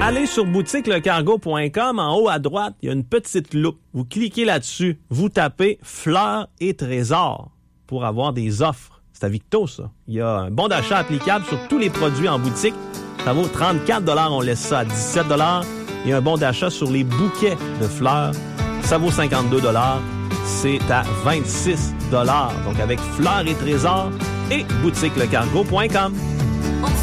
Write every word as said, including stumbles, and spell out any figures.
allez sur boutique le cargo point com. En haut à droite, il y a une petite loupe. Vous cliquez là-dessus. Vous tapez fleurs et trésors pour avoir des offres. C'est à Victo, ça. Il y a un bon d'achat applicable sur tous les produits en boutique. Ça vaut trente-quatre dollars. On laisse ça à dix-sept dollars. Il y a un bon d'achat sur les bouquets de fleurs. Ça vaut cinquante-deux dollars. C'est à vingt-six dollars. Donc, avec fleurs et trésors et boutique le cargo point com.